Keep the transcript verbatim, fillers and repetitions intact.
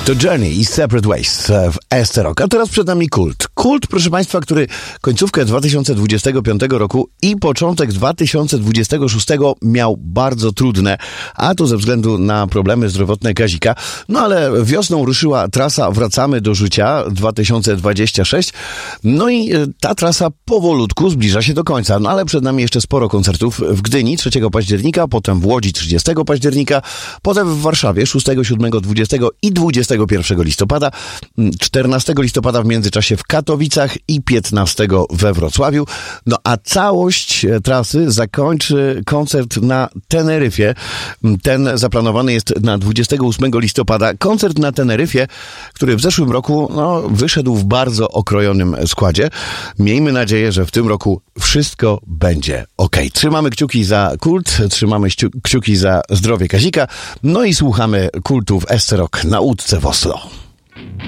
To Journey i Separate Ways w Ester Rock. A teraz przed nami Kult. Kult, proszę Państwa, który końcówkę dwa tysiące dwudziestego piątego roku i początek dwa tysiące dwudziestego szóstego miał bardzo trudne, a to ze względu na problemy zdrowotne Kazika. No ale wiosną ruszyła trasa Wracamy do życia dwa tysiące dwudziesty szósty. No i ta trasa powolutku zbliża się do końca. No ale przed nami jeszcze sporo koncertów w Gdyni trzeciego października, potem w Łodzi trzydziestego października, potem w Warszawie szóstego, siódmego, dwudziestego i dwudziestego pierwszego listopada, czternastego listopada w międzyczasie w Katowicach i piętnastego we Wrocławiu. No a całość trasy zakończy koncert na Teneryfie. Ten zaplanowany jest na dwudziestego ósmego listopada. Koncert na Teneryfie, który w zeszłym roku no, wyszedł w bardzo okrojonym składzie. Miejmy nadzieję, że w tym roku wszystko będzie okej. Trzymamy kciuki za Kult, trzymamy kciuki za zdrowie Kazika, no i słuchamy Kultu w Ester Rock na łódce w Oslo.